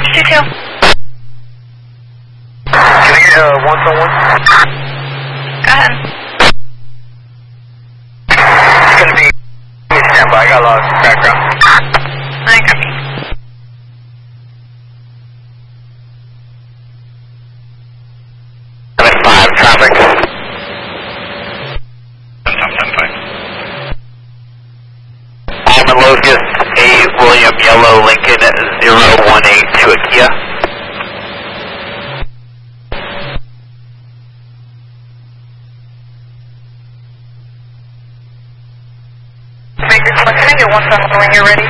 2-2. Can I get one-on-one? Go ahead. It's going to be standby. I got a lot of background. I copy. MS5 traffic. Almond Locust, A. William Yellow Lincoln 0182 at Kia. Can I get 1-7 when you're ready?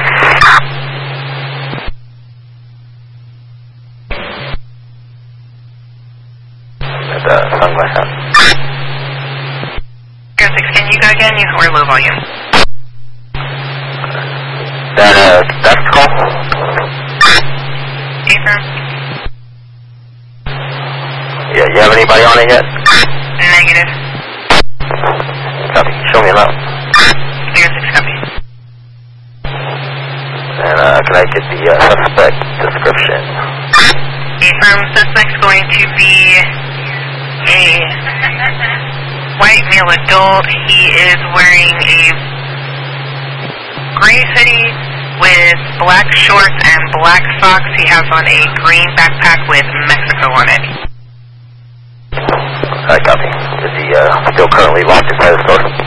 Sunglass on. Go 6, can you go again? You were low volume. That's call. Affirm. Yeah, you have anybody on it yet? Negative. Copy. Show me about. Go 6, copy. And can I get the suspect description? Affirm, suspect's going to be a white male adult. He is wearing a gray hoodie with black shorts and black socks. He has on a green backpack with Mexico on it. Alright, copy. Is he still currently locked inside the store?